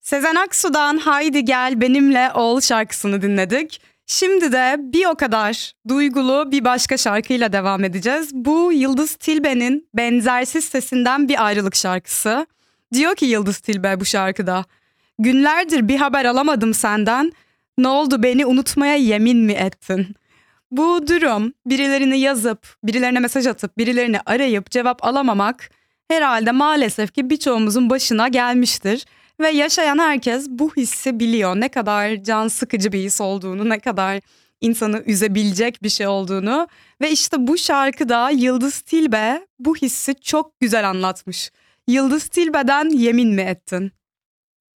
Sezen Aksu'dan Haydi Gel Benimle Ol şarkısını dinledik. Şimdi de bir o kadar duygulu bir başka şarkıyla devam edeceğiz. Bu Yıldız Tilbe'nin Benzersiz Sesinden Bir Ayrılık şarkısı. Diyor ki Yıldız Tilbe bu şarkıda: günlerdir bir haber alamadım senden. Ne oldu, beni unutmaya yemin mi ettin? Bu durum, birilerini yazıp, birilerine mesaj atıp, birilerini arayıp cevap alamamak herhalde maalesef ki birçoğumuzun başına gelmiştir. Ve yaşayan herkes bu hissi biliyor. Ne kadar can sıkıcı bir his olduğunu, ne kadar insanı üzebilecek bir şey olduğunu. Ve işte bu şarkıda Yıldız Tilbe bu hissi çok güzel anlatmış. Yıldız Tilbe'den Yemin mi ettin?